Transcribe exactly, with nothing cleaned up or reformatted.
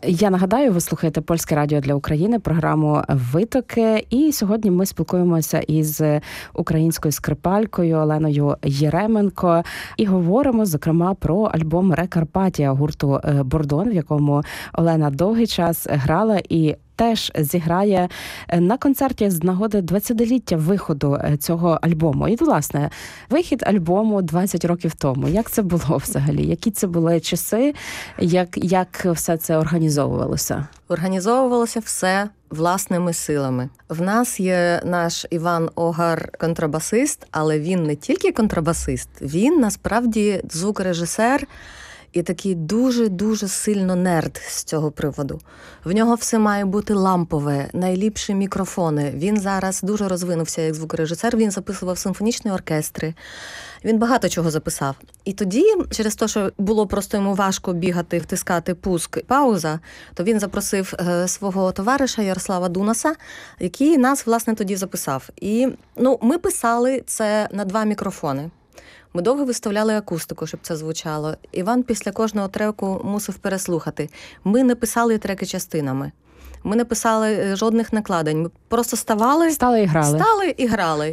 Я нагадаю, ви слухаєте Польське радіо для України, програму «Витоки». І сьогодні ми спілкуємося із українською скрипалькою Оленою Єременко і говоримо, зокрема, про альбом «Рекарпатія» гурту «Бордон», в якому Олена довгий час грала і теж зіграє на концерті з нагоди двадцятиліття виходу цього альбому. І, власне, вихід альбому двадцять років тому. Як це було взагалі? Які це були часи? Як, як все це організовувалося? Організовувалося все власними силами. В нас є наш Іван Огар контрабасист, але він не тільки контрабасист, він насправді звукорежисер і такий дуже-дуже сильно нерд з цього приводу. В нього все має бути лампове, найліпші мікрофони. Він зараз дуже розвинувся як звукорежисер, він записував симфонічні оркестри, він багато чого записав. І тоді, через те, що було просто йому важко бігати, втискати пуск, пауза, то він запросив свого товариша Ярослава Дунаса, який нас, власне, тоді записав. І ну, ми писали це на два мікрофони. Ми довго виставляли акустику, щоб це звучало. Іван після кожного треку мусив переслухати. Ми не писали треки частинами. Ми не писали жодних накладень. Ми просто ставали, Стали і грали. стали і грали.